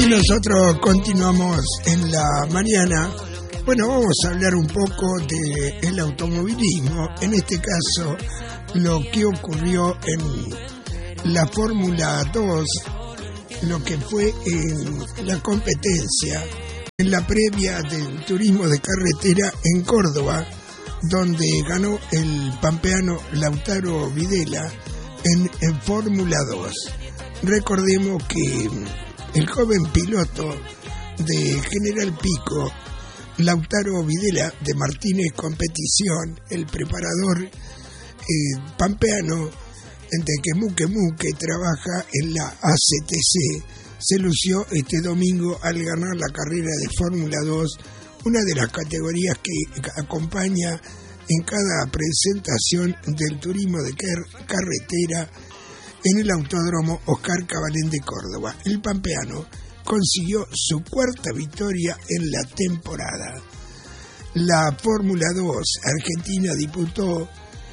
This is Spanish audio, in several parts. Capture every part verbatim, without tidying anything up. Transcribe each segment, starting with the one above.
Y nosotros continuamos en la mañana. Bueno, vamos a hablar un poco del automovilismo, en este caso lo que ocurrió en la Fórmula dos, lo que fue en la competencia, en la previa del turismo de carretera en Córdoba, donde ganó el pampeano Lautaro Videla en, en Fórmula dos. Recordemos que el joven piloto de General Pico, Lautaro Videla de Martínez Competición, el preparador eh, pampeano de Quemú Quemú, que trabaja en la A C T C, se lució este domingo al ganar la carrera de Fórmula dos, una de las categorías que acompaña en cada presentación del turismo de carretera en el Autódromo Oscar Cabalén de Córdoba. El pampeano consiguió su cuarta victoria en la temporada. La Fórmula dos Argentina disputó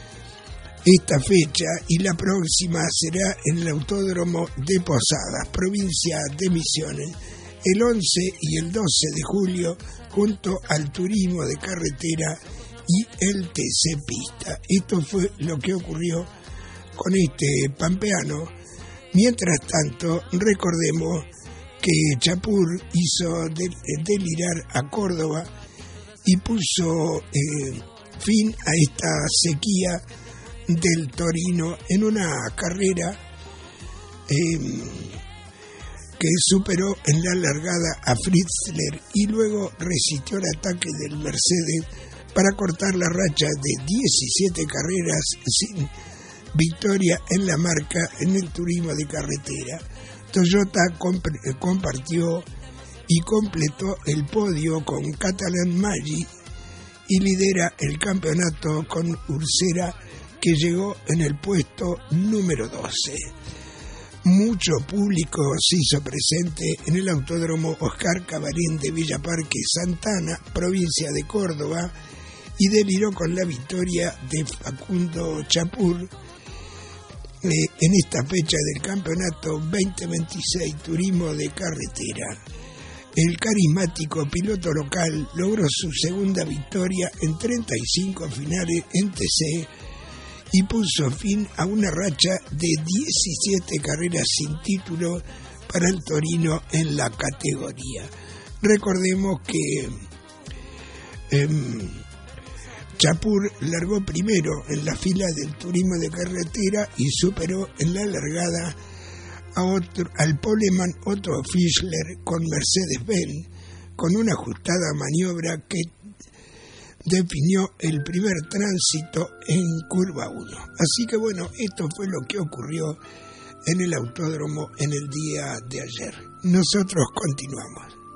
esta fecha y la próxima será en el Autódromo de Posadas, provincia de Misiones, el once y el doce de julio, junto al turismo de carretera y el T C Pista. Esto fue lo que ocurrió con este pampeano. Mientras tanto, recordemos que Chapur hizo del, delirar a Córdoba y puso eh, fin a esta sequía del Torino en una carrera eh, que superó en la largada a Fritzler y luego resistió el ataque del Mercedes para cortar la racha de diecisiete carreras sin victoria en la marca en el turismo de carretera. Toyota comp- compartió y completó el podio con Catalan Maggi y lidera el campeonato con Ursera, que llegó en el puesto número doce. Mucho público se hizo presente en el Autódromo Oscar Cabalén de Villa Parque Santana, provincia de Córdoba, y deliró con la victoria de Facundo Chapur eh, en esta fecha del campeonato veinte veintiséis turismo de carretera. El carismático piloto local logró su segunda victoria en treinta y cinco finales en T C y puso fin a una racha de diecisiete carreras sin título para el Torino en la categoría. Recordemos que eh, Chapur largó primero en la fila del turismo de carretera y superó en la largada a otro, al poleman Otto Fischler con Mercedes-Benz, con una ajustada maniobra que definió el primer tránsito en curva uno. Así que bueno, esto fue lo que ocurrió en el autódromo en el día de ayer. Nosotros continuamos.